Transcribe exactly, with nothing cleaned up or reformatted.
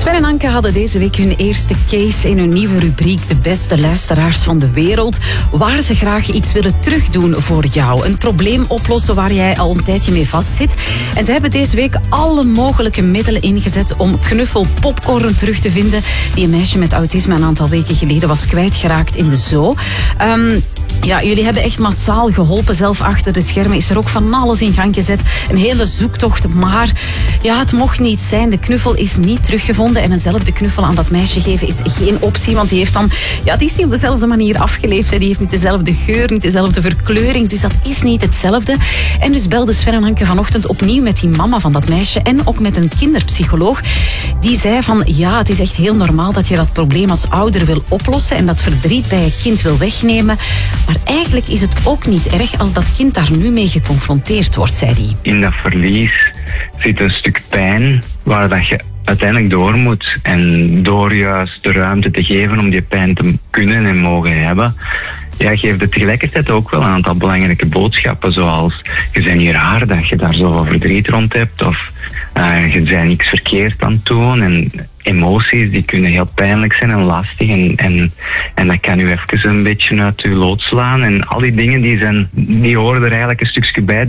Sven en Anke hadden deze week hun eerste case in hun nieuwe rubriek De Beste Luisteraars van de Wereld, waar ze graag iets willen terugdoen voor jou. Een probleem oplossen waar jij al een tijdje mee vastzit. En ze hebben deze week alle mogelijke middelen ingezet om knuffel popcorn terug te vinden, die een meisje met autisme een aantal weken geleden was kwijtgeraakt in de zoo. Um, Ja, jullie hebben echt massaal geholpen. Zelf achter de schermen is er ook van alles in gang gezet. Een hele zoektocht, maar ja, het mocht niet zijn. De knuffel is niet teruggevonden en eenzelfde knuffel aan dat meisje geven is geen optie, want die heeft dan, ja, die is niet op dezelfde manier afgeleefd. Hè. Die heeft niet dezelfde geur, niet dezelfde verkleuring, dus dat is niet hetzelfde. En dus belde Sven en Anke vanochtend opnieuw met die mama van dat meisje en ook met een kinderpsycholoog. Die zei van, ja, het is echt heel normaal dat je dat probleem als ouder wil oplossen en dat verdriet bij je kind wil wegnemen. Maar eigenlijk is het ook niet erg als dat kind daar nu mee geconfronteerd wordt, zei hij. In dat verlies zit een stuk pijn waar dat je uiteindelijk door moet. En door juist de ruimte te geven om die pijn te kunnen en mogen hebben, ja, geeft het tegelijkertijd ook wel een aantal belangrijke boodschappen, zoals je bent niet raar dat je daar zoveel verdriet rond hebt, of uh, je bent niks verkeerd aan het doen. En emoties die kunnen heel pijnlijk zijn en lastig en, en, en dat kan u even een beetje uit uw lood slaan. En al die dingen die, zijn, die horen er eigenlijk een stukje bij.